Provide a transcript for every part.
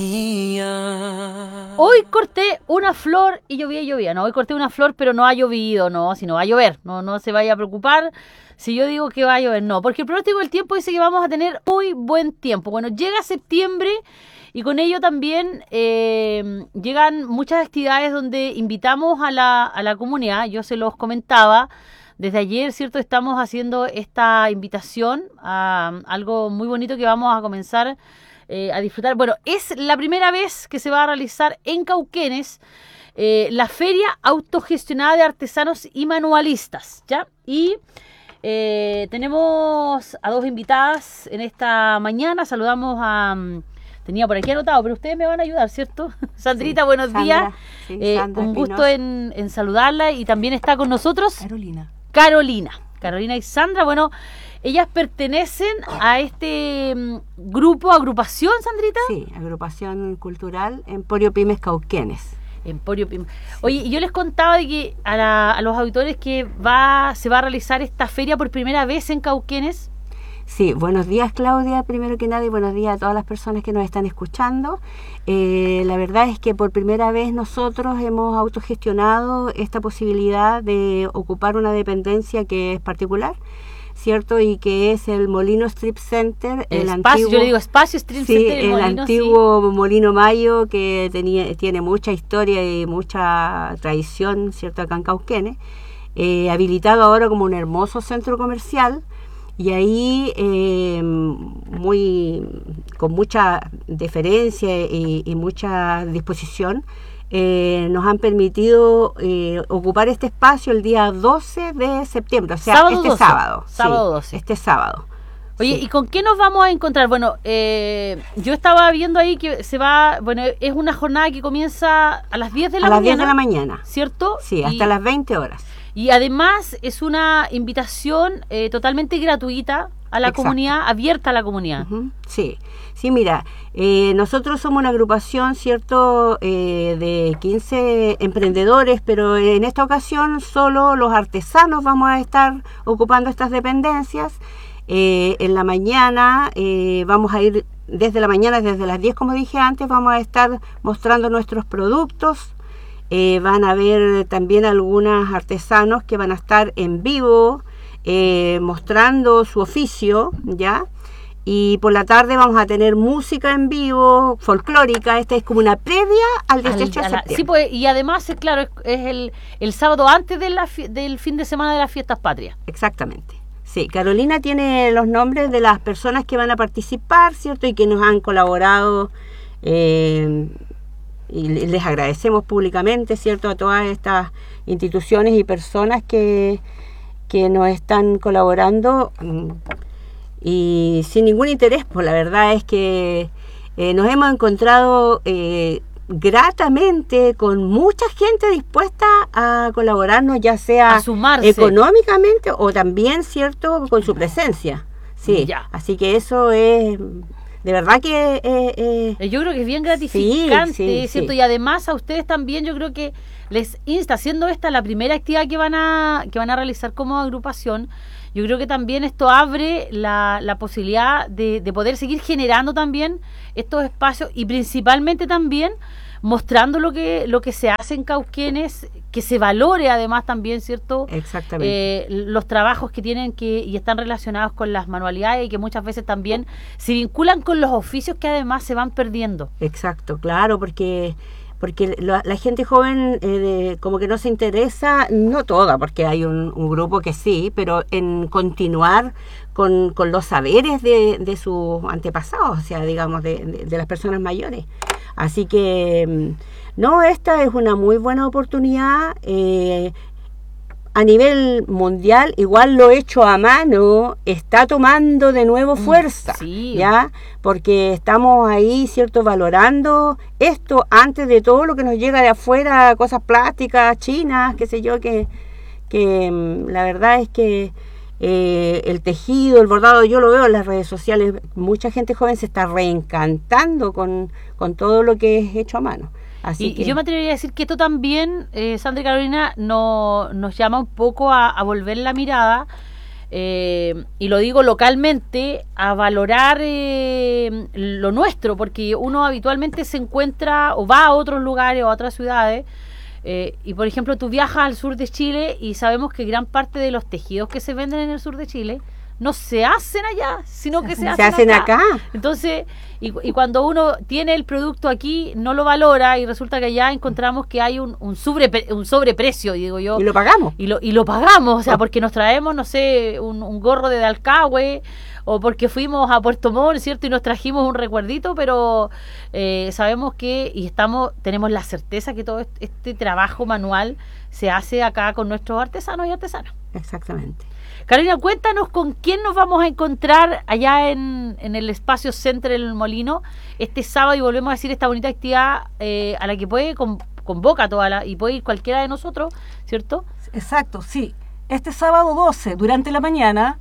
Hoy corté una flor y llovía. No, hoy corté una flor, pero no ha llovido, no, si no va a llover. No se vaya a preocupar si yo digo que va a llover, no. Porque el pronóstico del tiempo dice que vamos a tener muy buen tiempo. Bueno, llega septiembre y con ello también llegan muchas actividades donde invitamos a la comunidad. Yo se los comentaba. Desde ayer, ¿cierto? Estamos haciendo esta invitación a algo muy bonito que vamos a comenzar a disfrutar. Bueno, es la primera vez que se va a realizar en Cauquenes la Feria Autogestionada de Artesanos y Manualistas, ¿ya? Y tenemos a dos invitadas en esta mañana. Saludamos a... tenía por aquí anotado, pero ustedes me van a ayudar, ¿cierto? Sandrita, sí, buenos días. Sí, Sandra, un gusto en saludarla. Y también está con nosotros... Carolina y Sandra. Bueno, ellas pertenecen a este agrupación, Sandrita. Sí, agrupación cultural Emporio Pymes Cauquenes. Emporio Pymes. Sí. Oye, yo les contaba de que a los auditores que se va a realizar esta feria por primera vez en Cauquenes. Sí, buenos días, Claudia, primero que nada, y buenos días a todas las personas que nos están escuchando. La verdad es que por primera vez nosotros hemos autogestionado esta posibilidad de ocupar una dependencia que es particular, ¿cierto? Y que es el Molino Strip Center, el espacio, antiguo, yo le digo espacio Strip sí, Center, el Molino, antiguo sí. Molino Mayo, que tiene mucha historia y mucha tradición, ¿cierto? Acá en Cauquenes, habilitado ahora como un hermoso centro comercial. Y ahí, con mucha deferencia y mucha disposición, nos han permitido ocupar este espacio el día 12 de septiembre, o sea, sábado. Sábado 12. Sí, este sábado. Oye, sí. ¿Y con qué nos vamos a encontrar? Bueno, yo estaba viendo ahí que es una jornada que comienza a las 10 de la mañana. A las 10 de la mañana. ¿Cierto? Sí, hasta las 20 horas. Y además es una invitación totalmente gratuita a la Exacto. Comunidad, abierta a la comunidad. Sí, mira, nosotros somos una agrupación, ¿cierto?, de 15 emprendedores, pero en esta ocasión solo los artesanos vamos a estar ocupando estas dependencias. En la mañana vamos a ir desde las 10, como dije antes, vamos a estar mostrando nuestros productos. Van a haber también algunos artesanos que van a estar en vivo mostrando su oficio, ¿ya? Y por la tarde vamos a tener música en vivo, folclórica. Esta es como una previa al 18 de septiembre. Sí, pues, y además, claro, es el sábado antes del fin de semana de las fiestas patrias. Exactamente. Sí, Carolina tiene los nombres de las personas que van a participar, ¿cierto? Y que nos han colaborado. Y les agradecemos públicamente, ¿cierto?, a todas estas instituciones y personas que nos están colaborando y sin ningún interés, pues la verdad es que nos hemos encontrado gratamente con mucha gente dispuesta a colaborarnos, ya sea a sumarse económicamente o también, ¿cierto?, con su presencia. Sí, ya. Así que eso es... De verdad que... yo creo que es bien gratificante, sí, ¿cierto? Sí. Y además a ustedes también yo creo que les insta, siendo esta la primera actividad que van a realizar como agrupación, yo creo que también esto abre la posibilidad de poder seguir generando también estos espacios y principalmente también mostrando lo que se hace en Cauquenes, que se valore además también, ¿cierto? Exactamente. Los trabajos que tienen y están relacionados con las manualidades y que muchas veces también se vinculan con los oficios que además se van perdiendo. Exacto, claro, porque la gente joven como que no se interesa, no toda, porque hay un grupo que sí, pero en continuar con los saberes de sus antepasados, o sea, digamos, de las personas mayores. Así que, no, esta es una muy buena oportunidad. A nivel mundial, igual lo hecho a mano está tomando de nuevo fuerza, sí. ¿Ya? Porque estamos ahí, ¿cierto?, valorando esto antes de todo lo que nos llega de afuera, cosas plásticas, chinas, qué sé yo, que la verdad es que el tejido, el bordado, yo lo veo en las redes sociales, mucha gente joven se está reencantando con todo lo que es hecho a mano. Y yo me atrevería a decir que esto también, Sandra y Carolina, nos llama un poco a volver la mirada y lo digo localmente, a valorar lo nuestro, porque uno habitualmente se encuentra o va a otros lugares o a otras ciudades, y por ejemplo tú viajas al sur de Chile y sabemos que gran parte de los tejidos que se venden en el sur de Chile no se hacen allá, sino que se hacen acá. Entonces, y cuando uno tiene el producto aquí, no lo valora y resulta que allá encontramos que hay un sobreprecio, digo yo. Y lo pagamos. Y lo pagamos, o sea, porque nos traemos, no sé, un gorro de Dalcahue, o porque fuimos a Puerto Montt, ¿cierto? Y nos trajimos un recuerdito, pero sabemos que, tenemos la certeza que todo este trabajo manual se hace acá con nuestros artesanos y artesanas. Exactamente. Carolina, cuéntanos con quién nos vamos a encontrar allá en el Espacio Center El Molino este sábado, y volvemos a decir esta bonita actividad a la que convoca y puede ir cualquiera de nosotros, ¿cierto? Exacto, sí. Este sábado 12, durante la mañana,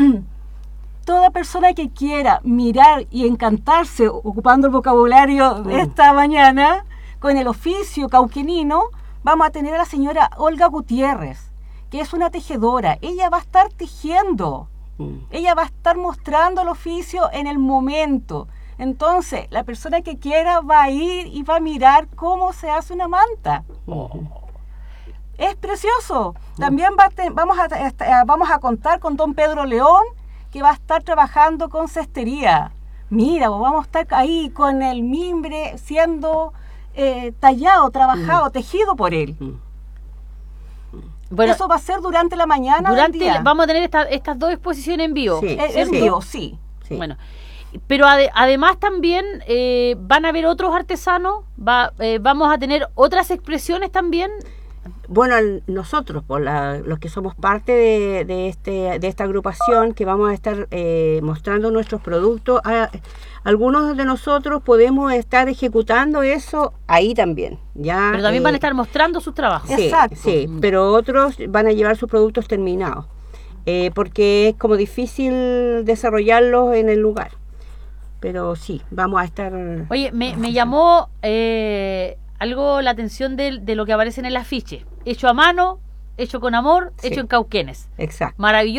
toda persona que quiera mirar y encantarse, ocupando el vocabulario de esta mañana, con el oficio cauquenino, vamos a tener a la señora Olga Gutiérrez, que es una tejedora. Ella va a estar tejiendo, ella va a estar mostrando el oficio en el momento. Entonces, la persona que quiera va a ir y va a mirar cómo se hace una manta. Es precioso. También vamos a contar con don Pedro León, que va a estar trabajando con cestería. Mira, vamos a estar ahí con el mimbre siendo tallado, trabajado, tejido por él. Bueno, eso va a ser durante la mañana. Vamos a tener estas dos exposiciones en vivo. Sí, en vivo, sí. Bueno, pero además también van a haber otros artesanos, vamos a tener otras expresiones también. Bueno, nosotros, los que somos parte de esta agrupación, que vamos a estar mostrando nuestros productos, algunos de nosotros podemos estar ejecutando eso ahí también. ¿Ya? Pero también van a estar mostrando sus trabajos. Sí, exacto. Sí, pero otros van a llevar sus productos terminados, porque es como difícil desarrollarlos en el lugar. Pero sí, vamos a estar... Oye, me llamó algo la atención de lo que aparece en el afiche. Hecho a mano, hecho con amor, sí. Hecho en Cauquenes. Exacto.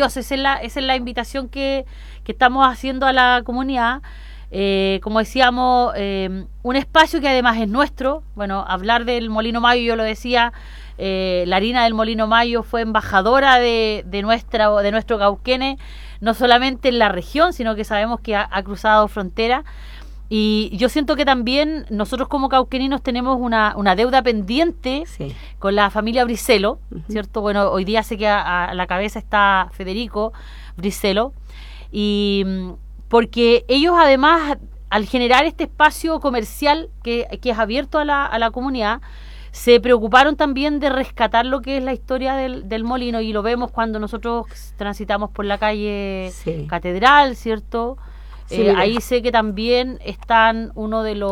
esa invitación que estamos haciendo a la comunidad. Como decíamos, un espacio que además es nuestro. Bueno, hablar del Molino Mayo, yo lo decía, la harina del Molino Mayo fue embajadora de nuestro Cauquenes, no solamente en la región, sino que sabemos que ha cruzado frontera. Y yo siento que también nosotros como cauqueninos tenemos una deuda pendiente, sí, con la familia Bricelo, ¿cierto? Bueno, hoy día sé que a la cabeza está Federico Bricelo, y porque ellos además, al generar este espacio comercial que es abierto a la comunidad, se preocuparon también de rescatar lo que es la historia del molino, y lo vemos cuando nosotros transitamos por la calle, sí, Catedral, ¿cierto? Sí, ahí sé que también están uno de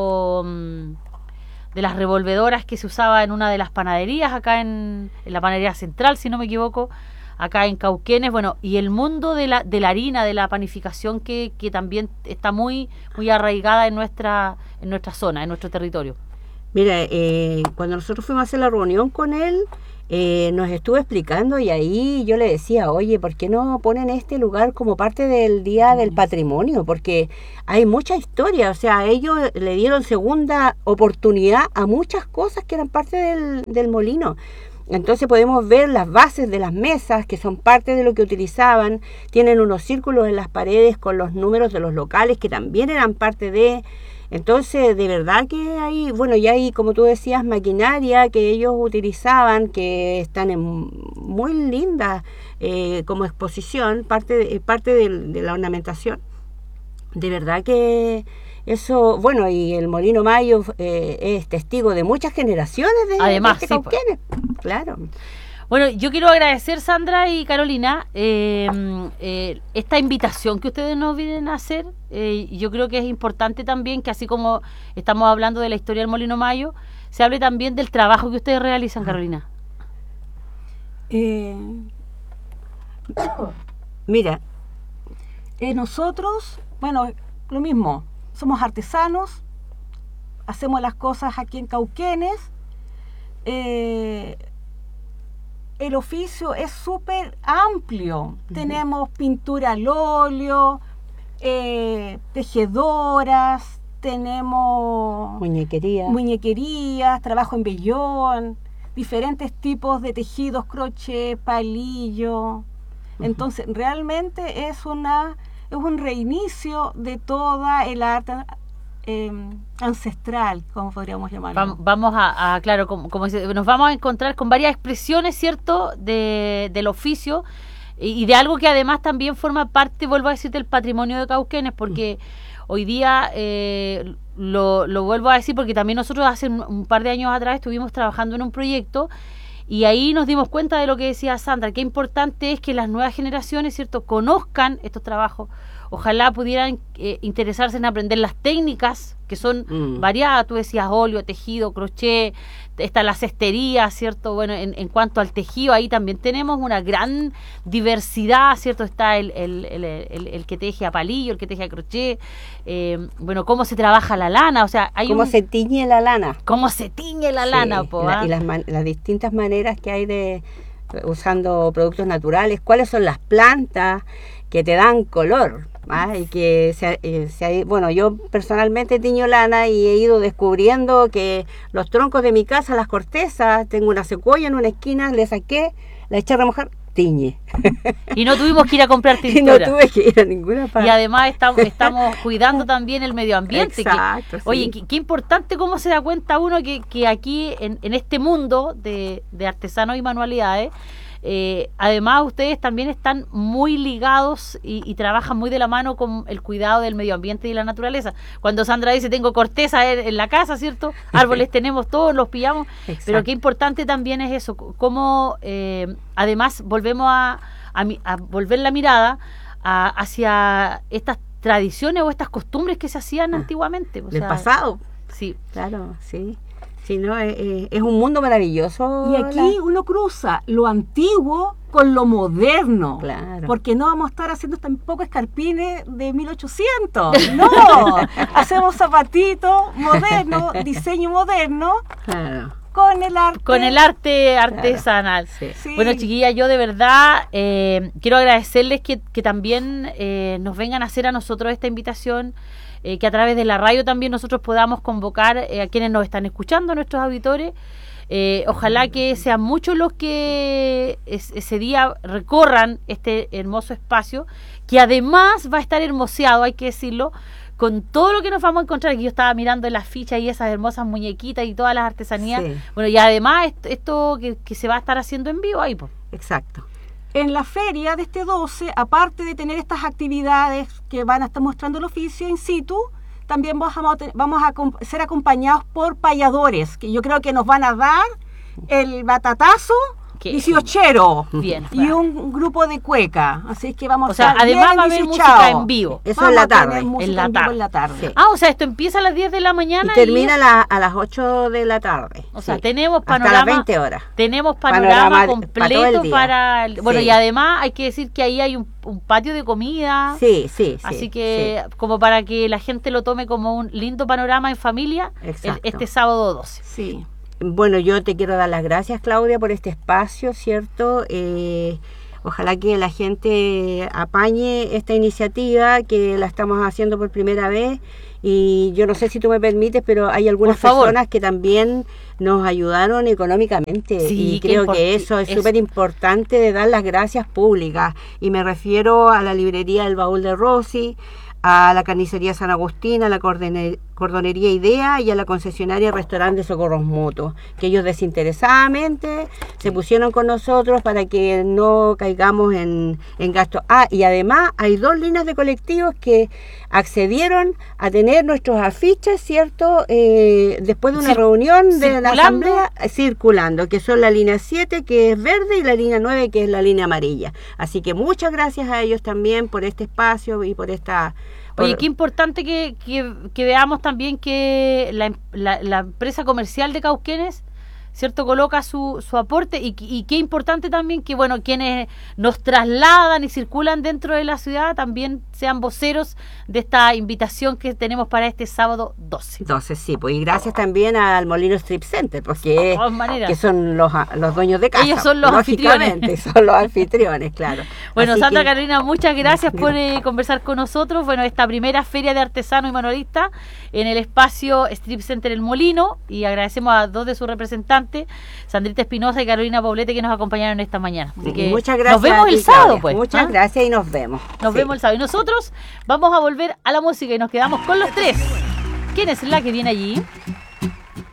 las revolvedoras que se usaba en una de las panaderías acá en la panadería central, si no me equivoco, acá en Cauquenes. Bueno, y el mundo de la harina, de la panificación, que también está muy, muy arraigada en nuestra zona, en nuestro territorio. Mira, cuando nosotros fuimos a hacer la reunión con él, nos estuvo explicando, y ahí yo le decía, oye, ¿por qué no ponen este lugar como parte del Día del Patrimonio? Porque hay mucha historia, o sea, ellos le dieron segunda oportunidad a muchas cosas que eran parte del molino. Entonces podemos ver las bases de las mesas, que son parte de lo que utilizaban. Tienen unos círculos en las paredes con los números de los locales, que también eran parte de... Entonces, de verdad que hay, bueno, ya hay, como tú decías, maquinaria que ellos utilizaban, que están muy lindas como exposición, parte de la ornamentación. De verdad que eso, bueno, y el Molino Mayo es testigo de muchas generaciones de Cauquenes, claro. Bueno, yo quiero agradecer, Sandra y Carolina, esta invitación que ustedes nos vienen a hacer. Yo creo que es importante también que, así como estamos hablando de la historia del Molino Mayo, se hable también del trabajo que ustedes realizan, Carolina. Mira, nosotros, bueno, lo mismo, somos artesanos, hacemos las cosas aquí en Cauquenes, el oficio es súper amplio. Tenemos pintura al óleo, tejedoras, tenemos muñequerías, trabajo en vellón, diferentes tipos de tejidos, crochet, palillo. Entonces, realmente es un reinicio de toda el arte ancestral, como podríamos llamarlo. Vamos claro, como dice, nos vamos a encontrar con varias expresiones, ¿cierto?, del oficio y de algo que además también forma parte, vuelvo a decir, del patrimonio de Cauquenes, porque hoy día, lo vuelvo a decir, porque también nosotros hace un par de años atrás estuvimos trabajando en un proyecto y ahí nos dimos cuenta de lo que decía Sandra, qué importante es que las nuevas generaciones, ¿cierto?, conozcan estos trabajos. Ojalá pudieran interesarse en aprender las técnicas, que son variadas. Tú decías óleo, tejido, crochet, está la cestería, ¿cierto? Bueno, en cuanto al tejido, ahí también tenemos una gran diversidad, ¿cierto? Está el que teje a palillo, el que teje a crochet, bueno, cómo se trabaja la lana, o sea, hay cómo se tiñe la lana. Cómo se tiñe la lana, y las distintas maneras que hay usando productos naturales, cuáles son las plantas que te dan color. Y que bueno, yo personalmente tiño lana y he ido descubriendo que los troncos de mi casa, las cortezas, tengo una secuoya en una esquina, le saqué, la eché a remojar, tiñe. Y no tuvimos que ir a comprar tintura. Y no tuve que ir a ninguna parte. Y además estamos cuidando también el medio ambiente. Exacto, sí. Oye, qué importante cómo se da cuenta uno que aquí en este mundo de artesanos y manualidades, además ustedes también están muy ligados y trabajan muy de la mano con el cuidado del medio ambiente y la naturaleza. Cuando Sandra dice tengo corteza en la casa, ¿cierto? Árboles tenemos todos, los pillamos. Exacto. Pero qué importante también es eso, cómo además volvemos a volver la mirada hacia estas tradiciones o estas costumbres que se hacían antiguamente. Del pasado. Sí. Claro, sí. Sí, ¿no? Es un mundo maravilloso. Y aquí uno cruza lo antiguo con lo moderno. Claro. Porque no vamos a estar haciendo tampoco escarpines de 1800. No, hacemos zapatitos modernos, diseño moderno. Claro. Con el arte artesanal. Claro. Sí. Bueno, chiquillas, yo de verdad quiero agradecerles que también nos vengan a hacer a nosotros esta invitación. Que a través de la radio también nosotros podamos convocar a quienes nos están escuchando, nuestros auditores. Ojalá que sean muchos los que ese día recorran este hermoso espacio, que además va a estar hermoseado, hay que decirlo, con todo lo que nos vamos a encontrar. Aquí yo estaba mirando en las fichas y esas hermosas muñequitas y todas las artesanías. Sí. Bueno, y además esto que se va a estar haciendo en vivo ahí, pues. Exacto. En la feria de este 12, aparte de tener estas actividades que van a estar mostrando el oficio in situ, también vamos a ser acompañados por payadores, que yo creo que nos van a dar el batatazo 18 bien, y un grupo de cueca, así que vamos o sea, además va a haber música en vivo. Eso en la tarde. En la tarde. Sí. O sea, esto empieza a las 10 de la mañana y termina a las 8 de la tarde. O sea, tenemos panorama hasta las 20 horas. Tenemos panorama completo para bueno, y además hay que decir que ahí hay un patio de comida. Sí. Así que como para que la gente lo tome como un lindo panorama en familia este sábado 12. Sí. Bueno, yo te quiero dar las gracias, Claudia, por este espacio, ¿cierto? Ojalá que la gente apañe esta iniciativa, que la estamos haciendo por primera vez. Y yo no sé si tú me permites, pero hay algunas personas que también nos ayudaron económicamente. Sí, y creo que eso es súper importante de dar las gracias públicas. Y me refiero a la librería El Baúl de Rosy, a la carnicería San Agustín, a la cordonería Idea y a la concesionaria Restaurante Socorros Mutuos, que ellos desinteresadamente se pusieron con nosotros para que no caigamos en gastos. Y además hay 2 líneas de colectivos que accedieron a tener nuestros afiches, ¿cierto? Después de una reunión de la asamblea, circulando, que son la línea 7, que es verde, y la línea 9, que es la línea amarilla. Así que muchas gracias a ellos también por este espacio y por esta... Oye, qué importante que veamos también que la empresa comercial de Cauquenes ¿cierto? Coloca su aporte y qué importante también que, bueno, quienes nos trasladan y circulan dentro de la ciudad también sean voceros de esta invitación que tenemos para este sábado 12. Entonces, sí, pues y gracias también al Molino Strip Center, porque todas maneras. que son los dueños de casa. Ellos son los lógicamente, son los anfitriones, claro. Bueno, Así Sandra que- Carolina, muchas gracias por conversar con nosotros. Bueno, esta primera feria de artesanos y manualistas en el espacio Strip Center El Molino, y agradecemos a dos de sus representantes, Sandrita Espinosa y Carolina Poblete, que nos acompañaron esta mañana. Así que muchas gracias. nos vemos a ti, el sábado, Claudia. pues. Muchas ¿ah? gracias y nos vemos. Nos Sí. vemos el sábado. Y nosotros vamos a volver a la música y nos quedamos con los tres. ¿Quién es la que viene allí?